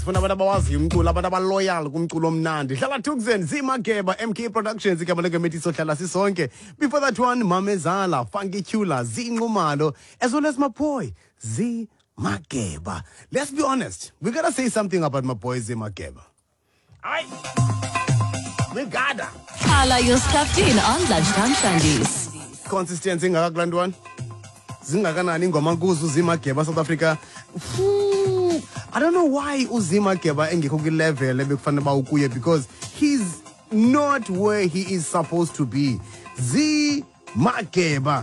sifuna abantu abawaziyo umculo, abantu abaloyal kumculo omnandi. Hlala Tuxen, Zimageba, MK Productions, igama legemethi sohlala sisonke. Before that one, Mamezala, Funky Chula, Zinqumalo, as well as my boy, Zimageba. Let's be honest, we gotta say something about my boy Zimageba. Aye. We gotta. Hala, you're stuffed in on Lunchtime Shandies. Consistency ngakakulandwana. Zingakanani ingoma nkuzu Zimageba South Africa. I don't know why Zimageba engekho ku level ebekufanele ba ukuye, because he's not where he is supposed to be. Zimageba.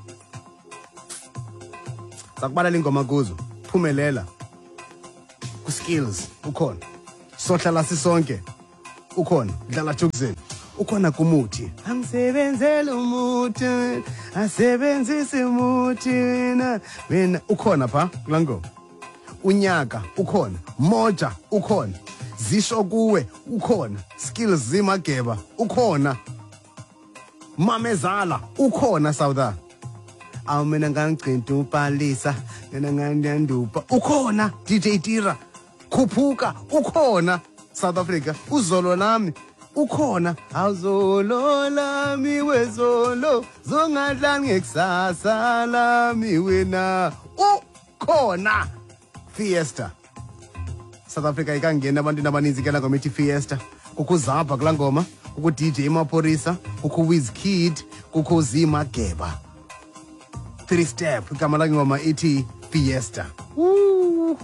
Sakubalela ingoma nkuzu. Phumelela. Ku skills ukhona. Sohlala sisonke. Ukhona. Dlala Tuxen. Ukhona kumuthi. Angisebenzele umuthi. Asebenzise umuthi mina. Ukhona pha kulango. Unyaka ukhona, Moja ukhona, Zisho kuwe ukhona, Skills Zimageba ukhona, Mamezala ukhona Sauda. Awumena ngangcinta upalisa, mina ngandandupa ukhona, DJ Tira, Khuphuka ukhona, South Africa, uzolo lami ukhona, awuzolo lami wezolo, zongadlali ngekusasa lami wena ukhona. Fiesta. South Africa ikangena abantu abaninzi ke la ngoma ithi Fiesta. Kukho Zapha kula ngoma, kukho DJ Maphorisa, kukho Wizkid, kukho Zimageba. 3 step igama la ngoma ithi Fiesta. Oh!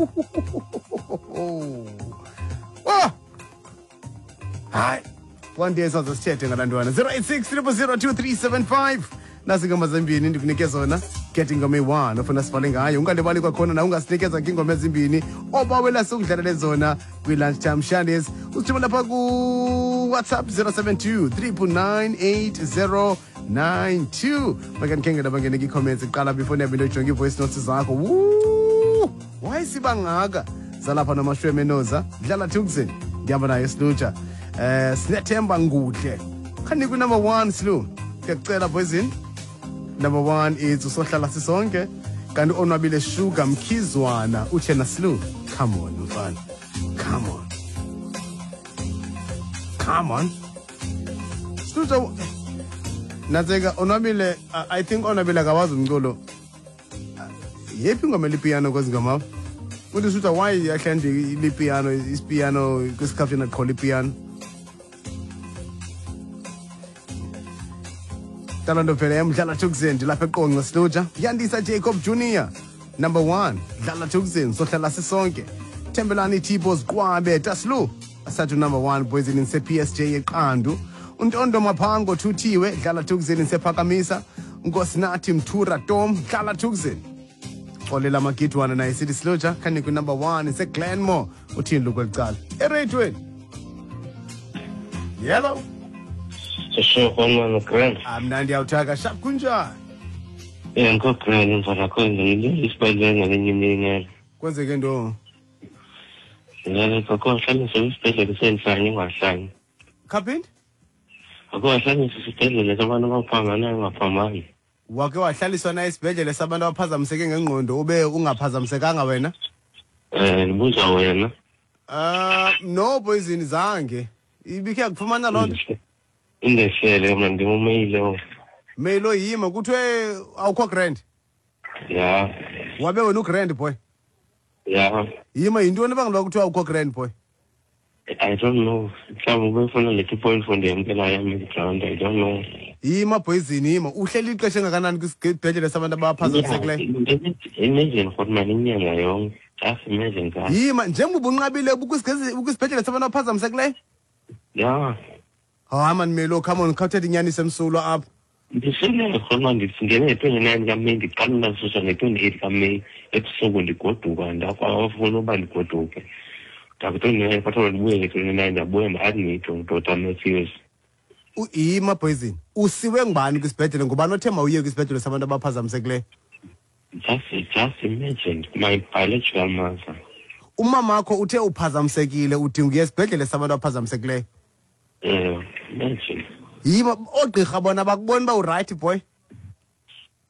Hi. One day sazosithethe ngalantwana 086 nasi ngoma ezimbini ndikunike zona. Getting ngoma e1 ofuna sivale ngayo ungalibali kwakhona na ungasinikeza ingoma ezimbini obawela sokudlalela zona kwi Lunchtime Shandies. Usithuma lapha ku WhatsApp 072 399 8092. Bakankhengela bangene ki comments iqala before nebindo jonga voice notes zakho. Why sibangaka zalapha nomashweme noza dlala Tuxen ngiyaba nayo Slucha. Sinethemba ngudle khani ku number 1 Slu ngiyacela boyzini. Number 1 is usohlala sisonke kanti onwabile Sugar Mkhizwana uthena Slu. Come on mfana, come on Slucha natseka onwabile. I think onwabile kawazi umculo. Yephi ngoma lipiano kwezingoma uthi Slucha why yahlandi lipiano ispiano kwisikhathi naqhola ipiano. Talando phela Dlala Tuxen dilapha eqonqa Slucha. Yandisa Jacob Jr. Number 1 Dlala Tuxen sohlala sisonke. Thembelani T-Boss Kwabe Taslu asathu number 1 boys in PSG eqandu. Untondo Maphango Thuthiwe Dlala Tuxen sephakamisa. Nkosinathi Mthura Tom Dlala Tuxen. Xolela magidwana naye sithi Slucha khani ku number 1 ise Glenmore uthini lokwelicala eRadweni. Yellow Sishokona Grand. Amnandi awuthaka sharp kunjani? Ngikho Grand mfana khona isibhedlela ngelinye imini. Kwenzeke ndo? Ngeke kokuhlala isibhedlela senhlanye ngahlanye. Kapini? Akohlala isibhedlela sabantu abaphangana ngaphambili. Wake wahlaliswa na isibhedlela sabantu abaphazamiseke ngengqondo ube ungaphazamisekanga wena? Nibuza wena. No boyzini zange. Ibikhe kufumana lonto. Indehlele mina ngimumeyile. Melo yima kuthiwe awukho grand. Yeah. Wabe wena ugrand boy? Yeah. Yima yintoni bangilwa kuthiwa awukho grand boy? I don't know. Mhlawumbe ubefuna lethi point for them ke la yami ground. I don't know. Yima boyzini yima uhleli ixesha engakanani kwisibhedlela sabantu abaphazamisekileyo? Imagine for mali inyanga yonke. Just imagine that. Yima njengoba unqabile ukwisibhedlela sabantu abaphazamisekileyo? Yeah. Hayi man Melo, come on, khawuthethe inyani semsulo apha. Ndisele khona ngifingene nge-29 kaMeyi ndiqala nasusha nge-28 kaMeyi ebusuku ndigoduka ndafuna uba ndigoduke. Ndaku-29 kwathiwa ndibuye nge-29 ndabuya nda-admit uDr Matthews. Yima boyzini usiwe ngubani kwisibhedlela ngubani othe mawuye kwisibhedlela sabantu abaphazamisekileyo? Just imagine my biological mother. Umama wakho uthe uphazamisekile udinga ukuya esibhedlela sabantu abaphazamisekileyo? Imagine. Yima ogqirha bona bakubona ba uright boy?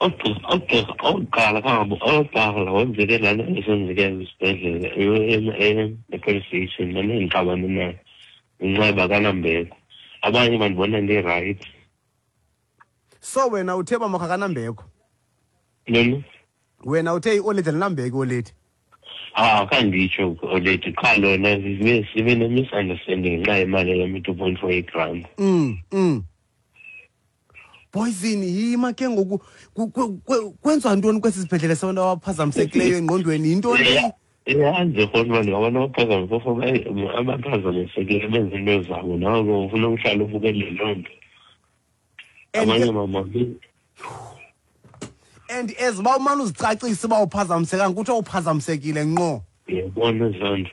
oqala kangabo oqala wenzeke lana esenzeke esibhedlela e-police station lana engixabane nayo unxeba kaNambeko abanye bandibona ndi-right. So wena uthe bamakha kaNambeko. Nini? Wena uthe i-oledi linambeko oledi. Kanditsho oledi qha lona sibe ne-misunderstanding ngenxa yemali yami 2.48 rand. Poison yima ke ngoku kwenziwa ntoni kwesi sibhedlele sabantu abaphazamisekileyo engqondweni into le. Yazi khona ngabona abaphazamisekileyo benza into zabo nako ufuna ukuhlala ubukele loo nto. Amanye mama and as ba umane uzicacisa ba uphazamisekanga ukuthi awuphazamisekile ngqo. Yebona zonke.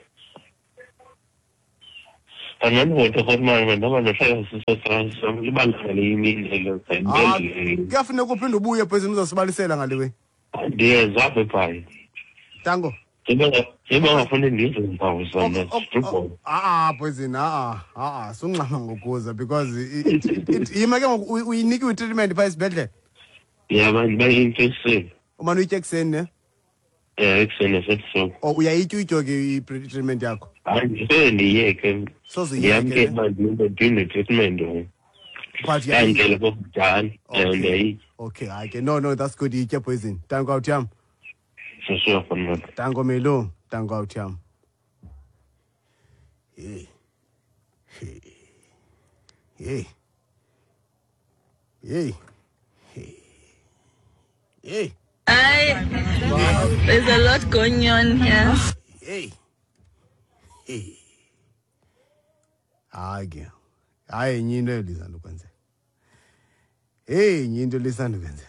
Anangoto khona ndaba nohlala sisosasa libangale imini leyo kuyafuneka uphinde ubuye phezulu uzosibalisela ngalewe. Ndiyeza apha eBhayi. Tango. Ngafuna ndizo impawu zona. Poison sungxama ngokuza because yima ke ngoku uyinikiwe treatment pha esibhedlele. Yeah, bayinterested. Umane uyitye ekseni ne? Ekseni esebusuku. Uyayitya uyityo ke i-treatment yakho? Ndiyeke. Ndiyamke bandine treatment. But Ngele bokudala. Okay, okay. No, that's good. Yitye poison. Tango out yam. Sure for me. Tango melo, tango out yam. Hey. There's a lot going on here. Hey. Hayi nyinto lisanda ukwenza. Nyinto lisanda ukwenza.